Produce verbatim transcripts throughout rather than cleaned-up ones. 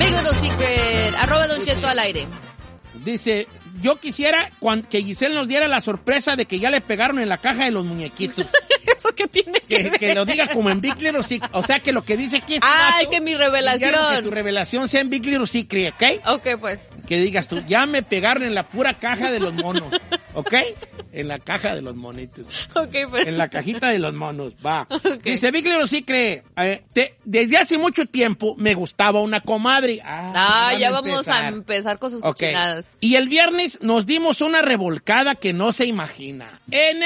Big Little Secret, arroba Don Cheto al aire. Dice, yo quisiera cuan- que Giselle nos diera la sorpresa de que ya le pegaron en la caja de los muñequitos. ¿Eso qué tiene que, Que, ver? que lo diga como en Big Little Secret. O sea, que lo que dice aquí es... Ay, que mi revelación. Que tu revelación sea en Big Little Secret, ¿ok? Ok, pues. Que digas tú, ya me pegaron en la pura caja de los monos, ¿ok? En la caja de los monitos. Ok, pues. En la cajita de los monos, va. Okay. Dice, Big Little Secret, eh, te- desde hace mucho tiempo me gustaba una comadre. Ah, Ah, ya van vamos a empezar con sus Ok. cochinadas. Y el viernes nos dimos una revolcada que no se imagina. ¡En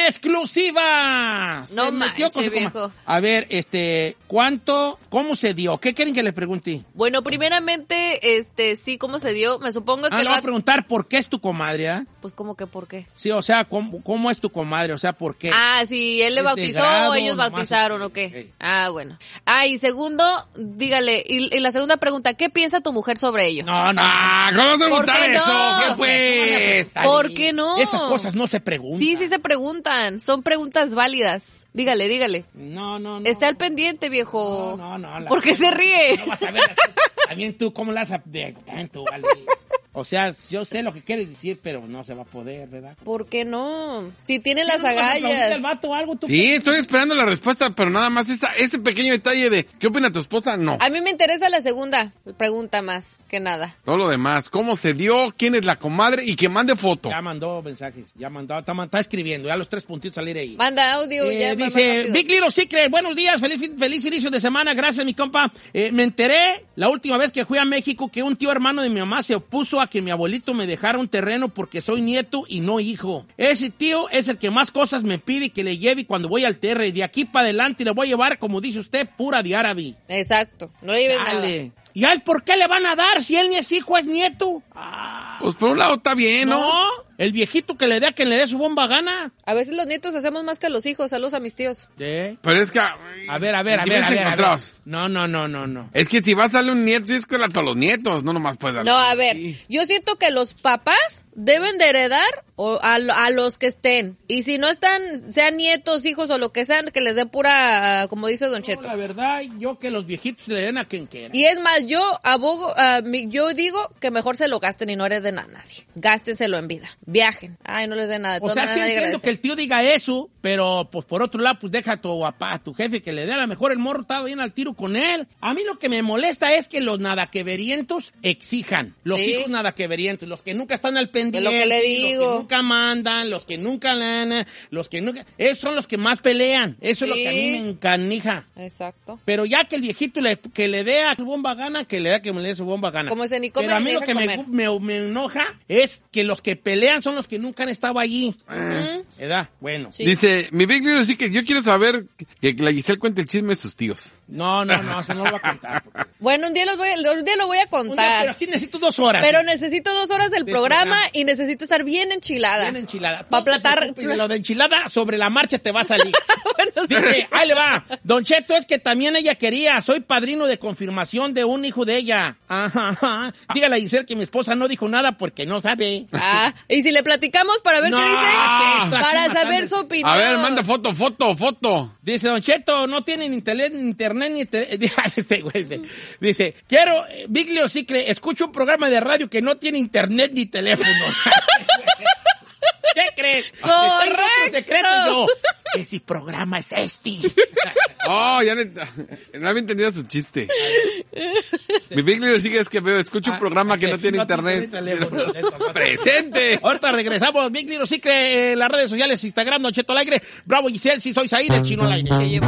exclusiva! No Se metió manches, con su coma- viejo. A ver, este, ¿cuánto, cómo se dio? ¿Qué quieren que le pregunte? Bueno, primeramente, este, sí, ¿cómo se dio? Me supongo Ah, que le voy a va- preguntar por qué es tu comadre, ¿ah? Pues, ¿cómo que por qué? Sí, o sea, ¿cómo, cómo es tu comadre? O sea, ¿por qué? Ah, sí, él le ¿Es de bautizó grado, o ellos nomás? bautizaron o Ok. qué. Ah, bueno. Ah, y segundo, dígale, y, y la segunda pregunta, ¿qué piensa tu mujer sobre ello? No, no. Ah, ¿cómo vas a ¿Por preguntar qué eso? no? ¿Qué pues? ¿Por qué no? Esas cosas no se preguntan. Sí, sí se preguntan, son preguntas válidas. Dígale, dígale. No, no, no. Está al pendiente, viejo. No, no, no. la- ¿Por qué se ríe? No vas a ver las cosas. También tú, ¿cómo las has de tanto, vale? O sea, yo sé lo que quieres decir, pero no se va a poder, ¿verdad? ¿Por qué no? Si tiene las ¿No vas a aplaudirle agallas. al vato o algo? ¿Tú Sí, qué? estoy esperando la respuesta, pero nada más esa, ese pequeño detalle de ¿qué opina tu esposa? No. A mí me interesa la segunda pregunta más que nada. Todo lo demás, ¿cómo se dio? ¿Quién es la comadre? Y que mande foto. Ya mandó mensajes, ya mandó, está, está escribiendo, ya los tres puntitos salir ahí. Manda audio Eh, ya. más dice, rápido. Big Little Secret, buenos días, feliz, feliz inicio de semana, gracias mi compa. Eh, me enteré la última vez que fui a México que un tío hermano de mi mamá se opuso a que mi abuelito me dejara un terreno porque soy nieto y no hijo. Ese tío es el que más cosas me pide que le lleve cuando voy al terre. De aquí para adelante le voy a llevar, como dice usted, pura de árabe. Exacto, no lleves nada. Dale. ¿Y a él por qué le van a dar si él ni es hijo, es nieto? Ah, Pues por un lado está bien, ¿no? no, el viejito que le dé a quien le dé su bomba gana. A veces los nietos hacemos más que los hijos. Saludos a mis tíos. Sí. Pero es que... A ver, a ver, a ver, a sentimientos ver, a ver. encontrados. No, no, no, no, no. Es que si vas a darle un nieto, tienes que darle a todos los nietos, no nomás puedes darle. No, a ver, Sí. yo siento que los papás deben de heredar o a, a los que estén. Y si no están, sean nietos, hijos o lo que sean, que les den pura, como dice Don No, Cheto. la verdad, yo que los viejitos le den a quien quiera. Y es más, yo abogo, ah, mi- yo digo que mejor se lo gasten y no hereden a nadie. Gástenselo en vida. Viajen. Ay, no les den nada. De O todas sea, sí maneras, nadie entiendo agradece. que el tío diga eso, pero pues por otro lado, pues deja a tu papá, a tu jefe que le dé. A lo mejor el morro estaba bien al tiro con él. A mí lo que me molesta es que los nadaqueverientos exijan. Los Sí. hijos nadaqueverientos, los que nunca están al pendiente. lo que le Los digo. que nunca mandan, los que nunca lana, los que nunca... Esos son los que más pelean. Eso es lo Sí. que a mí me encanija. Exacto. Pero ya que el viejito le, que le dé a su bomba gana, que le dé que me le dé su bomba gana. Como ese ni come Pero a ni mí lo deja que me, comer. me, me enoja es que los que pelean son los que nunca han estado allí. ¿Verdad? Bueno. Sí. Dice, mi Big Little Secret, yo quiero saber que la Giselle cuente el chisme de sus tíos. No, no, no, eso no lo voy a contar. porque- Bueno, un día, los voy, a- un día lo voy a Un día, contar. pero sí necesito dos horas. Pero necesito dos horas del Del programa, programa. y necesito estar bien enchilada. Bien enchilada. Pa' No te platar- preocupes, Lo de enchilada sobre la marcha te va a salir. Bueno, sí. Dice, ahí le va. Don Cheto, es que también ella quería. Soy padrino de confirmación de un hijo de ella. Ajá, ajá. Dígale a Giselle que mi esposa no dijo nada porque no sabe. Ah, y si le platicamos para ver No, qué dice, ¿qué está para aquí saber matando? su opinión. A ver, manda foto, foto, foto. Dice, Don Cheto, no tienen internet, internet ni... Te... Este güey dice, dice, quiero, eh, Big Little Secret, escucho un programa de radio que no tiene internet ni teléfono. ¿Qué crees? Correcto. ¿Qué secreto yo? Ese programa es este. Oh, ya le- no había entendido su chiste. Mi Big Little Secret es que veo, escucho un programa que no tiene internet. teléfono. ¡Presente! Ahorita regresamos, Big Little Secret, eh, las redes sociales, Instagram, Don Cheto al aire, Bravo Giselle, si soy ahí del Chino al aire.